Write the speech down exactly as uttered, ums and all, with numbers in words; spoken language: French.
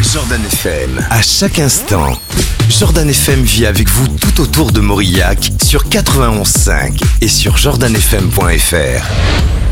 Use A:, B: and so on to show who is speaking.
A: Jordan F M. À chaque instant, Jordan F M vit avec vous tout autour de Maurillac sur quatre-vingt-onze virgule cinq et sur jordan f m point f r.